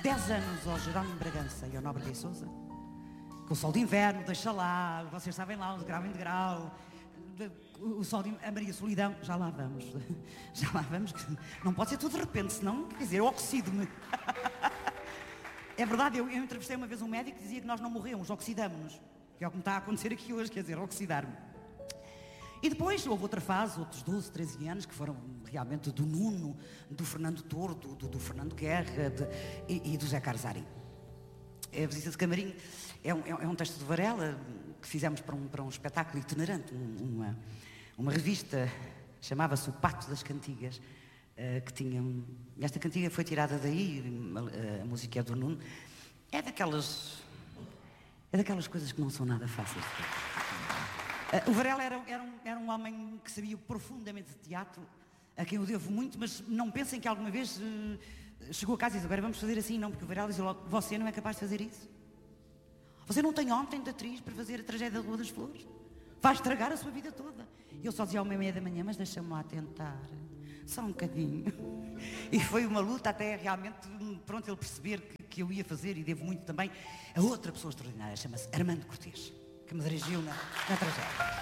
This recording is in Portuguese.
10 anos ao Jerónimo Bragança e ao Nóbrega e Sousa, com o Sol de Inverno, Deixa Lá, vocês sabem lá, o De Grau em Degrau, o Sol de... a Maria Solidão, já lá vamos, que não pode ser tudo de repente, senão, quer dizer, eu oxido-me. É verdade, eu entrevistei uma vez um médico que dizia que nós não morremos, oxidamos-nos, que é o que me está a acontecer aqui hoje, quer dizer, oxidar-me. E depois houve outra fase, outros 12, 13 anos, que foram realmente do Nuno, do Fernando Tordo, do Fernando Guerra e do Zé Carzari. A Visita de Camarim é um texto de Varela que fizemos para um espetáculo itinerante, uma revista, chamava-se O Pato das Cantigas, que tinha... Esta cantiga foi tirada daí, a música é do Nuno. É daquelas coisas que não são nada fáceis de ver. O Varela era um homem que sabia profundamente de teatro, a quem eu devo muito, mas não pensem que alguma vez chegou a casa e disse: agora vamos fazer assim. Não, porque o Varela dizia logo: você não é capaz de fazer isso. Você não tem ontem de atriz para fazer a tragédia da Rua das Flores. Vai estragar a sua vida toda. E eu só dizia ao 1h30 da manhã: mas deixa-me lá tentar, só um bocadinho. E foi uma luta até realmente, pronto, ele perceber que eu ia fazer, e devo muito também a outra pessoa extraordinária, chama-se Armando Cortês, que me dirigiu na tragédia.